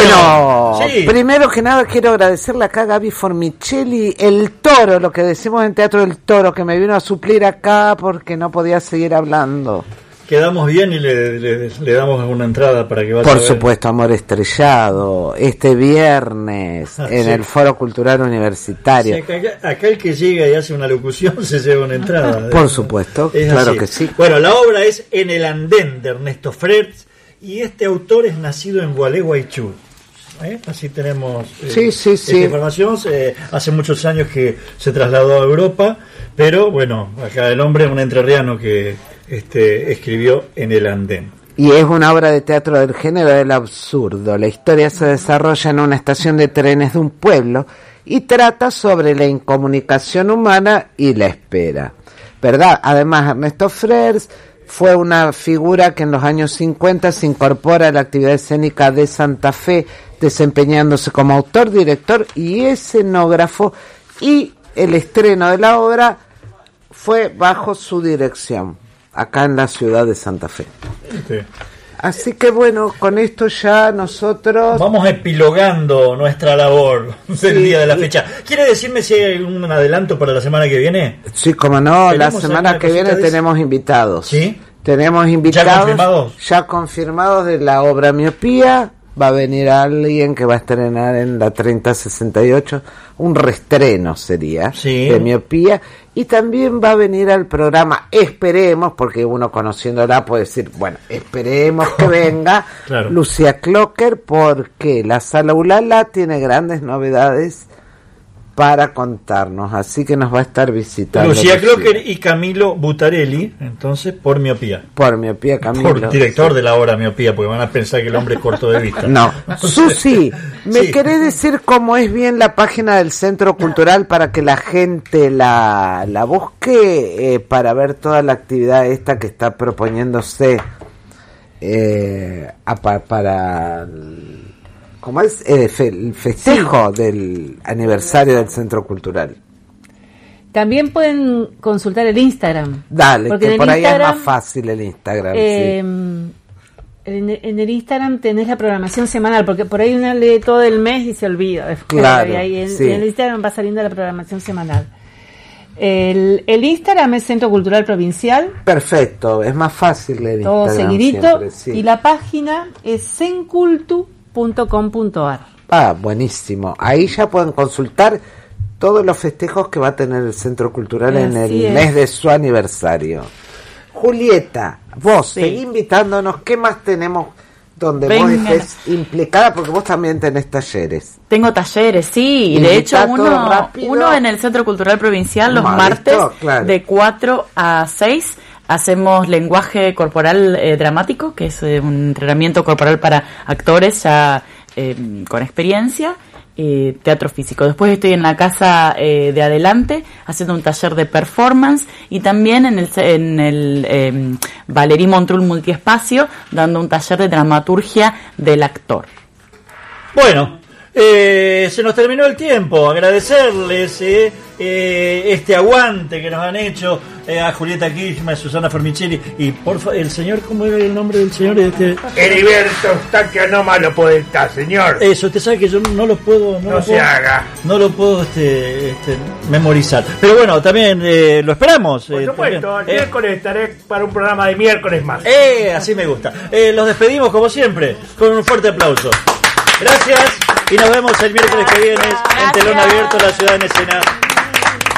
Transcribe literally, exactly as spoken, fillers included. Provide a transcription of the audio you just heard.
Bueno, sí. Primero que nada quiero agradecerle acá a Gaby Formicelli, el toro, lo que decimos en Teatro del Toro, que me vino a suplir acá porque no podía seguir hablando. Quedamos bien y le, le, le damos una entrada para que vaya Por a ver. supuesto, Amor Estrellado, este viernes Ah, en sí. el Foro Cultural Universitario. Sí, acá, acá el que llega y hace una locución se lleva una entrada. Por supuesto, Es claro así. que sí. Bueno, la obra es En el andén de Ernesto Frears y este autor es nacido en Gualeguaychú. ¿Eh? Así tenemos eh, Sí, sí, esta sí. información. Eh, hace muchos años que se trasladó a Europa, pero bueno, acá el hombre es un entrerriano que este, escribió En el andén. Y es una obra de teatro del género del absurdo. La historia se desarrolla en una estación de trenes de un pueblo y trata sobre la incomunicación humana y la espera. ¿Verdad? Además, Ernesto Frears fue una figura que en los años cincuenta se incorpora a la actividad escénica de Santa Fe, desempeñándose como autor, director y escenógrafo, y el estreno de la obra fue bajo su dirección, acá en la ciudad de Santa Fe. Sí. Así que bueno, con esto ya nosotros... Vamos epilogando nuestra labor del Sí, día de la y- fecha. ¿Quiere decirme si hay un adelanto para la semana que viene? Sí, como no, la ¿Tenemos semana alguna que viene cosita de eso? tenemos invitados. ¿Sí? Tenemos invitados. confirmados? Ya confirmados de la obra Miopía. Va a venir alguien que va a estrenar en la treinta sesenta y ocho, un reestreno sería, Sí. de Miopía, y también va a venir al programa, esperemos, porque uno conociéndola puede decir, bueno, esperemos que venga, Claro. Lucía Clocker, porque la Sala Ulala tiene grandes novedades para contarnos, así que nos va a estar visitando. Lucía Clocker y Camilo Butarelli, entonces, por Miopía. Por Miopía, Camilo. Por director de la obra Miopía, porque van a pensar que el hombre es corto de vista. No. Susi, ¿me Sí. querés decir cómo es bien la página del Centro Cultural para que la gente la, la busque eh, para ver toda la actividad esta que está proponiéndose eh, a pa- para... el- ¿Cómo es? Eh, fe- el festejo del aniversario del Centro Cultural. También pueden consultar el Instagram. Dale, Porque que en por el ahí es Instagram, más fácil el Instagram. Eh, sí. en, en el Instagram tenés la programación semanal, porque por ahí uno lee todo el mes y se olvida. Claro, Y ahí en, sí. en el Instagram va saliendo la programación semanal. El, el Instagram es Centro Cultural Provincial, Perfecto, es más fácil el todo Instagram seguidito, siempre, sí. y la página es cencultu punto com punto ar. Ah, buenísimo. Ahí ya pueden consultar todos los festejos que va a tener el Centro Cultural en el Así es. mes de su aniversario. Julieta, vos Sí. seguí invitándonos. ¿Qué más tenemos donde Venga. vos estés implicada? Porque vos también tenés talleres. Tengo talleres, sí, y Invita de hecho todo uno, rápido. uno en el Centro Cultural Provincial los Ah, martes listo, claro. de cuatro a seis. Hacemos lenguaje corporal eh, dramático, que es eh, un entrenamiento corporal para actores ya eh, con experiencia, eh, teatro físico. Después estoy en la casa eh, de Adelante haciendo un taller de performance y también en el, en el eh, Valerí Montrul Multiespacio dando un taller de dramaturgia del actor. Bueno, eh, se nos terminó el tiempo. Agradecerles eh, eh, este aguante que nos han hecho eh, a Julieta Kirchner, a Susana Formicelli y por fa- el señor, ¿cómo era el nombre del señor? Este, Heriberto Eustaquio Anómalo Podestá, señor. eso, usted sabe que yo no lo puedo, no, No lo se puedo, haga. no lo puedo este, este, memorizar. Pero bueno, también eh, lo esperamos. Por eh, supuesto, también. el Eh, miércoles estaré para un programa de miércoles más. Eh, así me gusta. Eh, los despedimos como siempre con un fuerte aplauso. Gracias y nos vemos el miércoles que viene en Telón Abierto, La Ciudad en Escena.